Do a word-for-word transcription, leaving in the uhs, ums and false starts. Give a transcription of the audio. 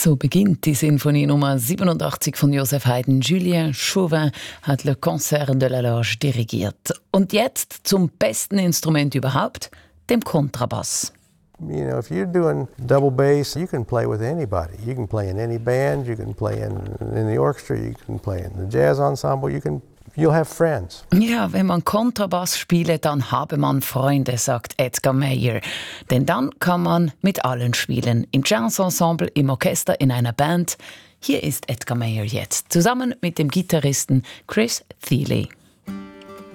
So beginnt die Sinfonie Nummer siebenundachtzig von Joseph Haydn. Julien Chauvin hat Le Concert de la Loge dirigiert. Und jetzt zum besten Instrument überhaupt, dem Kontrabass. You know, if you're doing double bass, you can play with anybody. You can play in any band, you can play in, in the orchestra, you can play in the jazz ensemble, you can, you'll have friends. Ja, wenn man Kontrabass spiele, dann habe man Freunde, sagt Edgar Meyer. Denn dann kann man mit allen spielen. Im Jazz-Ensemble, im Orchester, in einer Band. Hier ist Edgar Meyer jetzt, zusammen mit dem Gitarristen Chris Thile.